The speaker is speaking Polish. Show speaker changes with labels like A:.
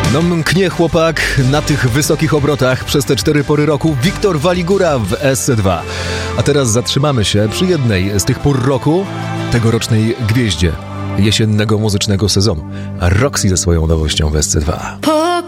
A: No mknie chłopak na tych wysokich obrotach przez te 4 pory roku. Wiktor Waligura w SC2. A teraz zatrzymamy się przy jednej z tych pór roku, tegorocznej gwieździe jesiennego muzycznego sezonu. Roxy ze swoją nowością w SC2.